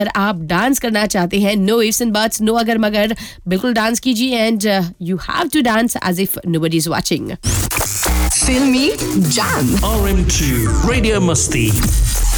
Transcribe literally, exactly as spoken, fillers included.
अगर आप डांस करना चाहते हैं, no ifs and buts, no अगर मगर, बिल्कुल डांस कीजिए and you have to dance as if nobody is watching. Filmy Jam. R M two Radio Musti.